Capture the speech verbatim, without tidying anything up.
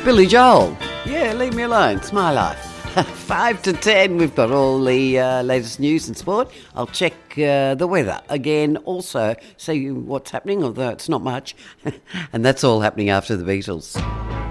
Billy Joel. Yeah, leave me alone. It's my life. Five to ten, we've got all the uh, latest news and sport. I'll check uh, the weather again, also see what's happening, although it's not much. And that's all happening after the Beatles.